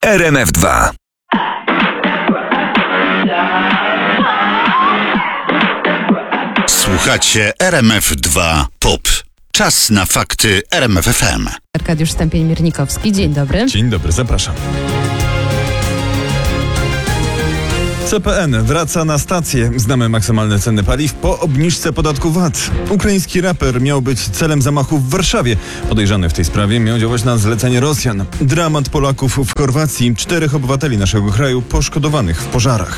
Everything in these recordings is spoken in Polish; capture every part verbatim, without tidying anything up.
R M F dwa. Słuchacie R M F dwa Pop. Czas na fakty R M F F M. Arkadiusz Stępień-Miernikowski, dzień dobry. Dzień dobry, zapraszam. C P N wraca na stację. Znamy maksymalne ceny paliw po obniżce podatku V A T. Ukraiński raper miał być celem zamachu w Warszawie. Podejrzany w tej sprawie miał działać na zlecenie Rosjan. Dramat Polaków w Chorwacji. Czterech obywateli naszego kraju poszkodowanych w pożarach.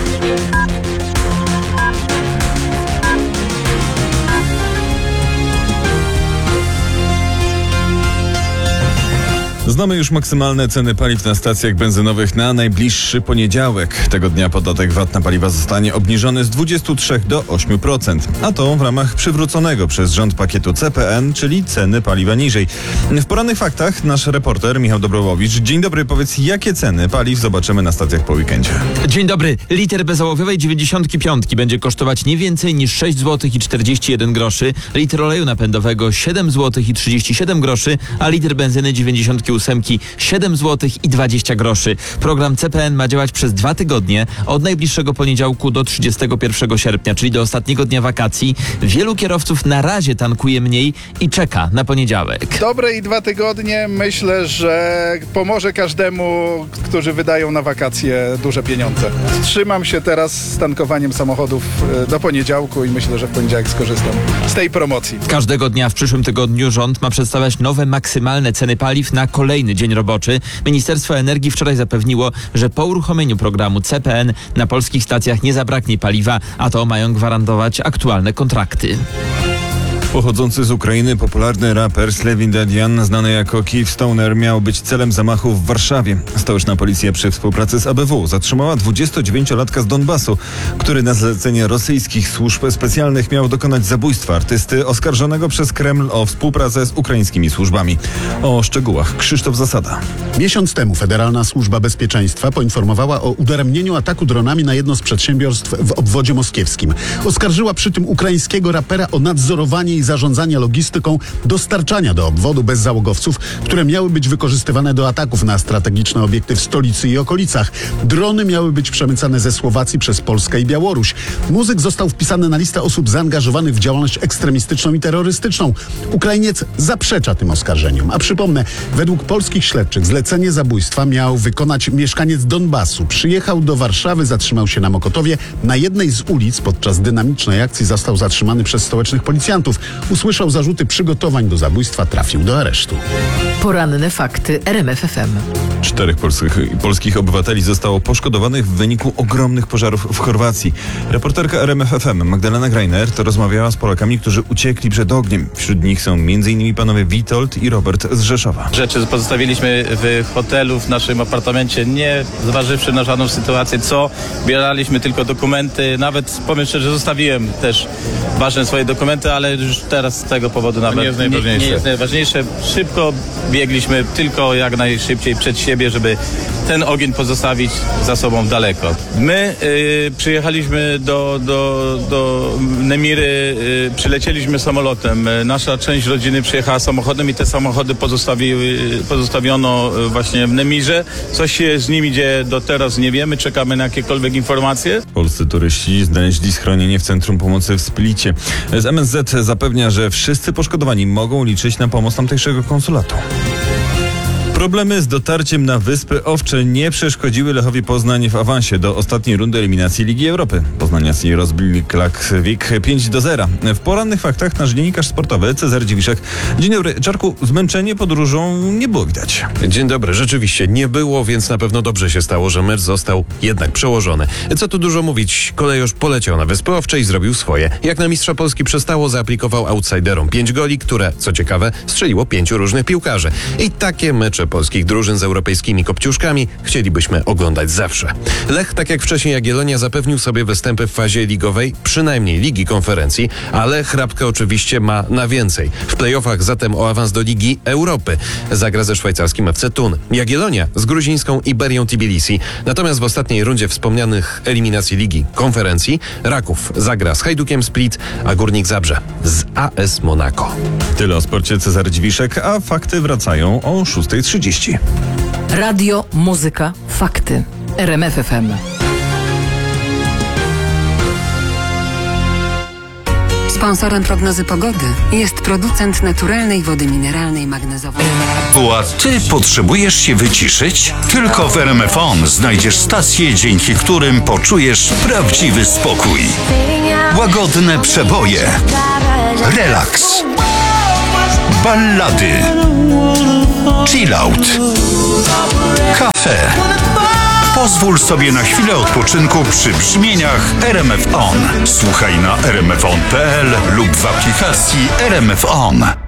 Znamy już maksymalne ceny paliw na stacjach benzynowych na najbliższy poniedziałek. Tego dnia podatek V A T na paliwa zostanie obniżony z dwudziestu trzech do ośmiu procent. A to w ramach przywróconego przez rząd pakietu C P N, czyli ceny paliwa niżej. W porannych faktach nasz reporter Michał Dobrowowicz. Dzień dobry, powiedz, jakie ceny paliw zobaczymy na stacjach po weekendzie? Dzień dobry. Liter bezołowiowej dziewięćdziesiątki piątki będzie kosztować nie więcej niż sześć złotych i czterdzieści jeden groszy, liter oleju napędowego siedem złotych i trzydzieści siedem groszy, a liter benzyny dziewięćdziesiątki ósemki siedem złotych i dwadzieścia groszy. Program C P N ma działać przez dwa tygodnie, od najbliższego poniedziałku do trzydziestego pierwszego sierpnia, czyli do ostatniego dnia wakacji. Wielu kierowców na razie tankuje mniej i czeka na poniedziałek. Dobre i dwa tygodnie, myślę, że pomoże każdemu, którzy wydają na wakacje duże pieniądze. Wstrzymam się teraz z tankowaniem samochodów do poniedziałku i myślę, że w poniedziałek skorzystam z tej promocji. Każdego dnia w przyszłym tygodniu rząd ma przedstawiać nowe maksymalne ceny paliw na kolejny dzień roboczy. Ministerstwo Energii wczoraj zapewniło, że po uruchomieniu programu C P N na polskich stacjach nie zabraknie paliwa, a to mają gwarantować aktualne kontrakty. Pochodzący z Ukrainy popularny raper Slevin Dadian, znany jako Kiev Stoner, miał być celem zamachu w Warszawie. Stołeczna policja przy współpracy z A B W zatrzymała dwudziestodziewięciolatka z Donbasu, który na zlecenie rosyjskich służb specjalnych miał dokonać zabójstwa artysty oskarżonego przez Kreml o współpracę z ukraińskimi służbami. O szczegółach Krzysztof Zasada. Miesiąc temu Federalna Służba Bezpieczeństwa poinformowała o udaremnieniu ataku dronami na jedno z przedsiębiorstw w obwodzie moskiewskim. Oskarżyła przy tym ukraińskiego rapera o nadzorowanie i zarządzanie logistyką dostarczania do obwodu bezzałogowców, które miały być wykorzystywane do ataków na strategiczne obiekty w stolicy i okolicach. Drony miały być przemycane ze Słowacji przez Polskę i Białoruś. Muzyk został wpisany na listę osób zaangażowanych w działalność ekstremistyczną i terrorystyczną. Ukrainiec zaprzecza tym oskarżeniom. A przypomnę, według polskich śledczych zlecenie zabójstwa miał wykonać mieszkaniec Donbasu. Przyjechał do Warszawy, zatrzymał się na Mokotowie. Na jednej z ulic podczas dynamicznej akcji został zatrzymany przez stołecznych policjantów. Usłyszał zarzuty przygotowań do zabójstwa, trafił do aresztu. Poranne fakty R M F F M. Czterech polskich, polskich obywateli zostało poszkodowanych w wyniku ogromnych pożarów w Chorwacji. Reporterka R M F F M Magdalena Greinert rozmawiała z Polakami, którzy uciekli przed ogniem. Wśród nich są między innymi panowie Witold i Robert z Rzeszowa. Rzeczy pozostawiliśmy w hotelu, w naszym apartamencie, nie zważywszy na żadną sytuację, co bieraliśmy tylko dokumenty. Nawet powiem szczerze, że zostawiłem też ważne swoje dokumenty, ale już teraz z tego powodu nawet nie jest najważniejsze. Nie, nie jest najważniejsze. Szybko biegliśmy tylko jak najszybciej przed siebie, żeby ten ogień pozostawić za sobą daleko. My y, przyjechaliśmy do, do, do Nemiry, y, przylecieliśmy samolotem. Nasza część rodziny przyjechała samochodem i te samochody pozostawiły, pozostawiono właśnie w Nemirze. Coś się z nimi dzieje do teraz nie wiemy, czekamy na jakiekolwiek informacje. Polscy turyści znaleźli schronienie w Centrum Pomocy w Splicie. Z M S Z zapewnia, że wszyscy poszkodowani mogą liczyć na pomoc tamtejszego konsulatu. Problemy z dotarciem na Wyspy Owcze nie przeszkodziły Lechowi Poznań w awansie do ostatniej rundy eliminacji Ligi Europy. Poznaniacy rozbili Klaksvik pięć do zera. W porannych faktach nasz dziennikarz sportowy Cezary Dziwiszek. Dzień dobry. Czarku, zmęczenie podróżą nie było widać. Dzień dobry. Rzeczywiście nie było, więc na pewno dobrze się stało, że mecz został jednak przełożony. Co tu dużo mówić, kolejorz poleciał na Wyspy Owcze i zrobił swoje. Jak na mistrza Polski przystało, zaaplikował outsiderom pięć goli, które, co ciekawe, strzeliło pięciu różnych piłkarzy. I takie mecze polskich drużyn z europejskimi kopciuszkami chcielibyśmy oglądać zawsze. Lech, tak jak wcześniej Jagiellonia, zapewnił sobie występy w fazie ligowej, przynajmniej Ligi Konferencji, ale chrapkę oczywiście ma na więcej. W play-offach zatem o awans do Ligi Europy zagra ze szwajcarskim F C Thun. Jagiellonia z gruzińską Iberią Tbilisi. Natomiast w ostatniej rundzie wspomnianych eliminacji Ligi Konferencji Raków zagra z Hajdukiem Split, a Górnik Zabrze z A S Monaco. Tyle o sporcie. Cezary Dziwiszek, a fakty wracają o szósta trzydzieści. Radio, muzyka, fakty. R M F F M. Sponsorem prognozy pogody jest producent naturalnej wody mineralnej magnezowej. A ty potrzebujesz się wyciszyć? Tylko w R M F On znajdziesz stacje, dzięki którym poczujesz prawdziwy spokój. Łagodne przeboje, relaks, ballady, chillout, kafe. Pozwól sobie na chwilę odpoczynku przy brzmieniach R M F On. Słuchaj na r m f on kropka p l lub w aplikacji R M F On.